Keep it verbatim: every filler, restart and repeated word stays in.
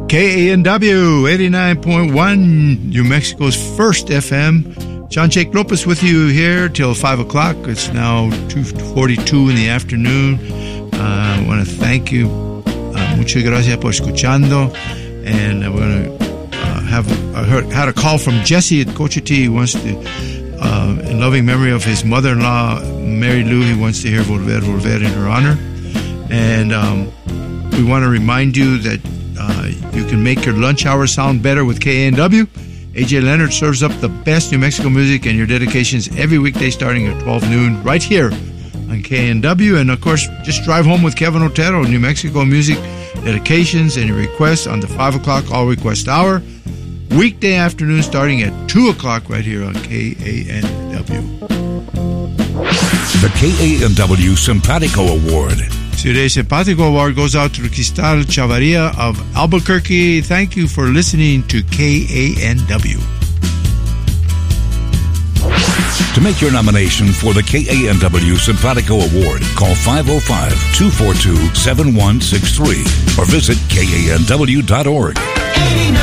K A N W eighty-nine point one, New Mexico's first F M. John Jake Lopez with you here till five o'clock. It's now two forty-two in the afternoon. Uh, I want to thank you. Uh, muchas gracias por escuchando. And we're going to uh, have I heard, had a call from Jesse at Cochiti. He wants to, uh, in loving memory of his mother-in-law, Mary Lou, he wants to hear Volver, Volver in her honor. And um, we want to remind you that Uh, you can make your lunch hour sound better with K A N W. A J Leonard serves up the best New Mexico music and your dedications every weekday starting at twelve noon right here on K A N W. And, of course, just drive home with Kevin Otero, New Mexico music, dedications, and your requests on the five o'clock all request hour. Weekday afternoon starting at two o'clock right here on K A N W. The K A N W Simpatico Award. Today's Simpatico Award goes out to Cristal Chavarria of Albuquerque. Thank you for listening to K A N W. To make your nomination for the K A N W Simpatico Award, call five oh five, two four two, seven one six three or visit K A N W dot org.